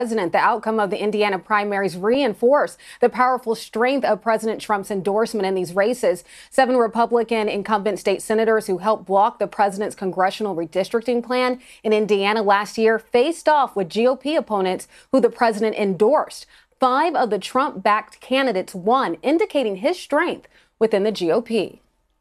The outcome of the Indiana primaries reinforced the powerful strength of President Trump's endorsement in these races. 7 Republican incumbent state senators who helped block the president's congressional redistricting plan in Indiana last year faced off with GOP opponents who the president endorsed. 5 of the Trump-backed candidates won, indicating his strength within the GOP.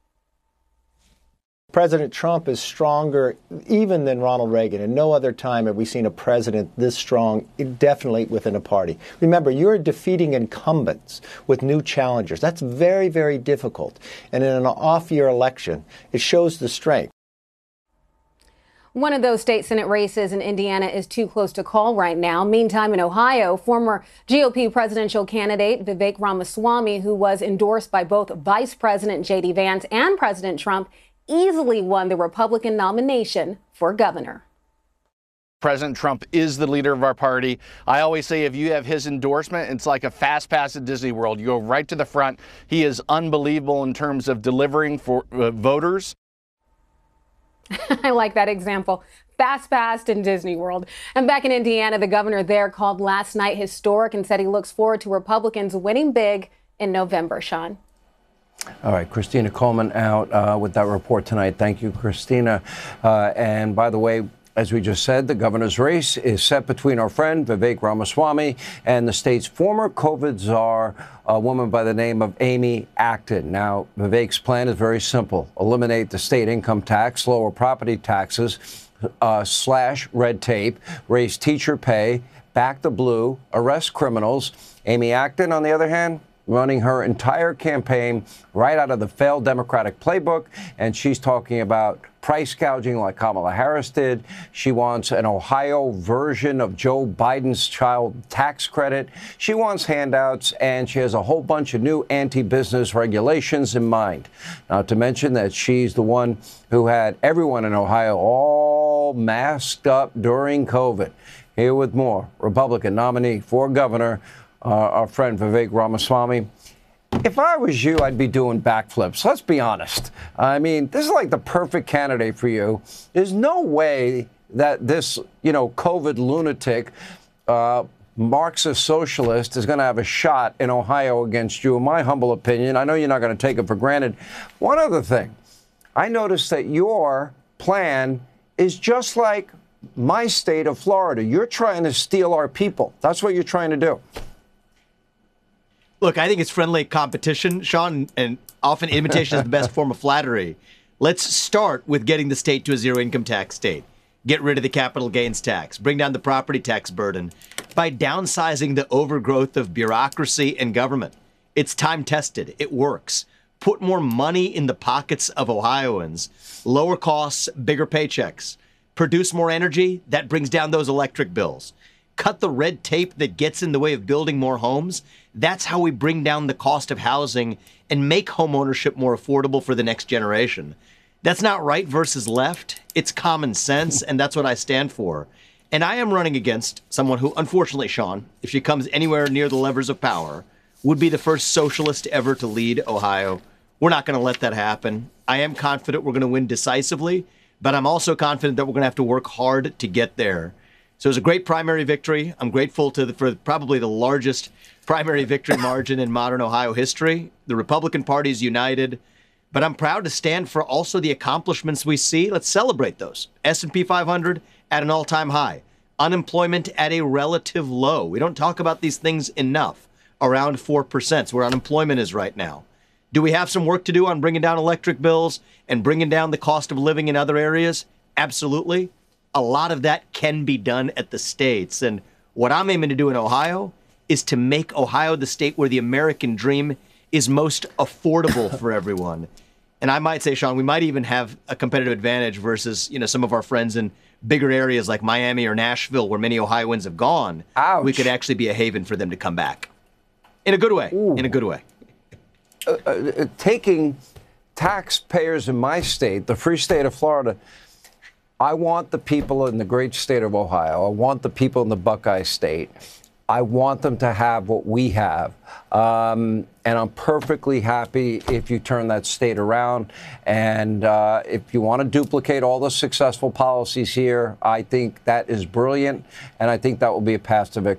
President Trump is stronger even than Ronald Reagan. And no other time have we seen a president this strong, definitely within a party. Remember, you're defeating incumbents with new challengers. That's very, very difficult. And in an off-year election, it shows the strength. One of those state Senate races in Indiana is too close to call right now. Meantime, in Ohio, former GOP presidential candidate Vivek Ramaswamy, who was endorsed by both Vice President J.D. Vance and President Trump, easily won the Republican nomination for governor. President Trump is the leader of our party. I always say if you have his endorsement, it's like a fast pass at Disney World. You go right to the front. He is unbelievable in terms of delivering for voters. I like that example. Fast passed in Disney World. And back in Indiana, the governor there called last night historic and said he looks forward to Republicans winning big in November. Sean. All right, Christina Coleman out with that report tonight. Thank you, Christina. And by the way, as we just said, the governor's race is set between our friend Vivek Ramaswamy and the state's former COVID czar, a woman by the name of Amy Acton. Now, Vivek's plan is very simple. Eliminate the state income tax, lower property taxes, slash red tape, raise teacher pay, back the blue, arrest criminals. Amy Acton, on the other hand, running her entire campaign right out of the failed Democratic playbook. And she's talking about price gouging like Kamala Harris did. She wants an Ohio version of Joe Biden's child tax credit. She wants handouts, and she has a whole bunch of new anti-business regulations in mind. Not to mention that she's the one who had everyone in Ohio all masked up during COVID. Here with more, Republican nominee for governor, our friend Vivek Ramaswamy. If I was you, I'd be doing backflips. Let's be honest. I mean, this is like the perfect candidate for you. There's no way that this, COVID lunatic, Marxist socialist is going to have a shot in Ohio against you, in my humble opinion. I know you're not going to take it for granted. One other thing. I noticed that your plan is just like my state of Florida. You're trying to steal our people. That's what you're trying to do. Look, I think it's friendly competition, Sean, and often imitation is the best form of flattery. Let's start with getting the state to a zero income tax state. Get rid of the capital gains tax. Bring down the property tax burden by downsizing the overgrowth of bureaucracy and government. It's time tested. It works. Put more money in the pockets of Ohioans. Lower costs, bigger paychecks. Produce more energy. That brings down those electric bills. Cut the red tape that gets in the way of building more homes. That's how we bring down the cost of housing and make homeownership more affordable for the next generation. That's not right versus left. It's common sense, and that's what I stand for. And I am running against someone who, unfortunately, Sean, if she comes anywhere near the levers of power, would be the first socialist ever to lead Ohio. We're not going to let that happen. I am confident we're going to win decisively, but I'm also confident that we're going to have to work hard to get there. So it was a great primary victory. I'm grateful for probably the largest primary victory margin in modern Ohio history. The Republican Party is united, but I'm proud to stand for also the accomplishments we see. Let's celebrate those. S&P 500 at an all-time high. Unemployment at a relative low. We don't talk about these things enough. Around 4%, where unemployment is right now. Do we have some work to do on bringing down electric bills and bringing down the cost of living in other areas? Absolutely. A lot of that can be done at the states. And what I'm aiming to do in Ohio is to make Ohio the state where the American dream is most affordable for everyone. And I might say, Sean, we might even have a competitive advantage versus, some of our friends in bigger areas like Miami or Nashville, where many Ohioans have gone. Ouch. We could actually be a haven for them to come back. In a good way. Ooh. In a good way. Taking taxpayers in my state, the free state of Florida, I want the people in the great state of Ohio. I want the people in the Buckeye State. I want them to have what we have. And I'm perfectly happy if you turn that state around. And if you want to duplicate all the successful policies here, I think that is brilliant. And I think that will be a path to victory.